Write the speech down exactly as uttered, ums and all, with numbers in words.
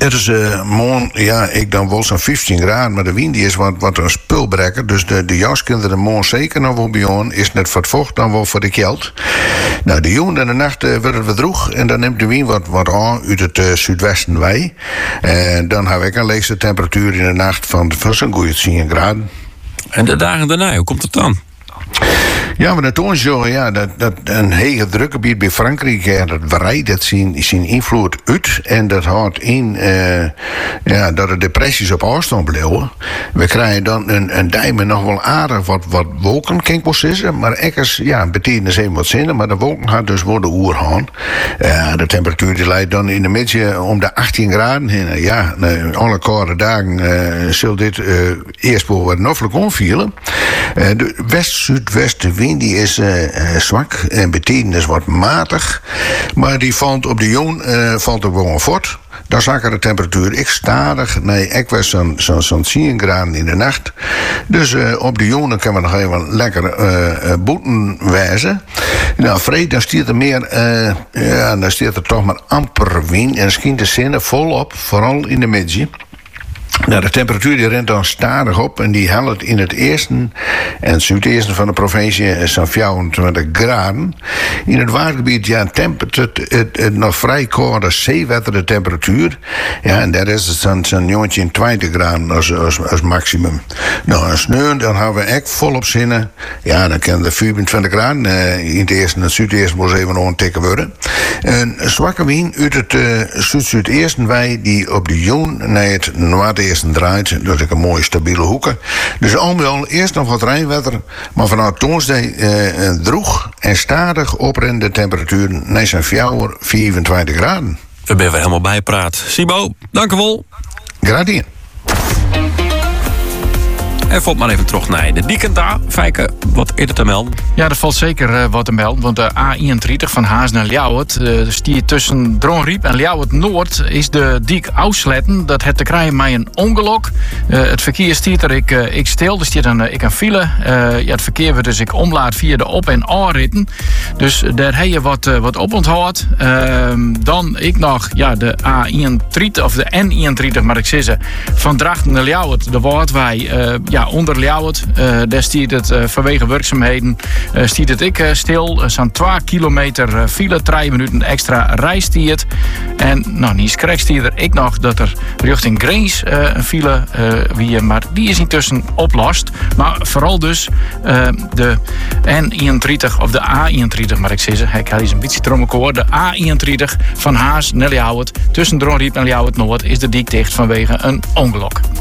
Het is uh, morgen, ja, ik dan wel zo'n vijftien graden, maar de wind die is wat, wat een spulbrekker. Dus de, de jaskinderen morgen zeker nog wel bij ons. Is net voor het vocht dan wel voor de kelt. Nou, de jongen en de nacht uh, wordt het wat droeg. En dan neemt de wind wat, wat aan uit het uh, zuidwesten wij. En dan heb ik een leegste temperatuur in de nacht van, van zo'n goeie tien graden. En de dagen daarna, hoe komt het dan? Ja, maar dat toont zo, ja, dat, dat een hege drukgebied bij Frankrijk, ja, dat waait, dat zien, zien invloed uit. En dat houdt in uh, ja, dat er depressies op afstand blijven. We krijgen dan een, een dijmen nog wel aardig wat, wat wolken, kan ik wel zeggen. Maar ekkers, ja, betekent dus even wat zinnen. Maar de wolken gaan dus worden oerhaan. Uh, de temperatuur die leidt dan in de middag om de achttien graden heen. Ja, uh, alle koude dagen uh, zal dit uh, eerst wel wat noffelijk omvielen. Uh, de west-zuidwesten wind die is uh, uh, zwak en betekent is wat matig. Maar die valt op de joon uh, valt ook gewoon fort. Dan zakken de temperatuur ik stadig. Nee, ik was zo'n zo, zo tien graden in de nacht. Dus uh, op de jonen kunnen we nog even lekker uh, uh, boeten wijzen. Nou, vrede, dan stiert er meer, uh, ja, dan stiert er toch maar amper wind. En schijnt de zinnen volop, vooral in de middag. Nou, de temperatuur die rent dan stadig op en die helpt in het eerste en het zuideerste van de provincie zo'n vijfentwintig graden. In het watergebied, ja, tempert het, het, het nog vrij koude zeewetterde temperatuur. Ja, en daar is het zo'n, zo'n jongetje in twintig graden als, als, als maximum. Nou, en sneeuw, dan hebben we echt volop zinnen. Ja, dan kan de vierentwintig graden uh, in het eerste en het zuideerste moet even nog een tikken worden. Een zwakke wind uit het uh, zuid-zuideerste wij die op de joen naar het noord eerst draait, dus ik een mooie stabiele hoeken. Dus al met al eerst nog wat rijnwetter, maar vanuit Toonsdag eh, droeg en stadig oprende temperaturen naar zijn vijfentwintig graden. We ben weer helemaal bijpraat. Sibo, dank u wel. Graag. En valt maar even terug naar de Diekenda. Fijke, wat eerder te melden? Ja, er valt zeker uh, wat te melden. Want de A eenendertig van Haas naar Ljouwert, uh, stier tussen Dronriep en Ljouwert Noord, is de diek Oudsletten. Dat heeft te krijgen met een ongeluk. Uh, het verkeer stiert er ik, uh, ik stil. Er stiert een, uh, ik een file. Uh, ja, het verkeer wordt dus ik omlaat via de op- en aanritten. Dus uh, daar heb je wat, uh, wat op onthoud. Uh, dan ik nog ja, de A eenendertig, of de N eenendertig, maar ik zeggen, van Drachten naar Ljouwert. De Woordwij, uh, ja, onder Ljouwert. Uh, daar stiert het uh, vanwege werkzaamheden. Uh, stiert het ik uh, stil. Er staan twee kilometer uh, file, drie minuten extra rijstiert. En nou, niet skrek stiert er ik nog dat er richting Greens uh, een file uh, wie, maar die is intussen oplost. Maar vooral dus uh, de N eenendertig of de A eenendertig, maar ik zeg ze, ik had eens een beetje trommelkoor. De A eenendertig van Haas naar Ljouwert, tussen Dronriep en Ljouwert Noord, is de dik dicht vanwege een ongeluk.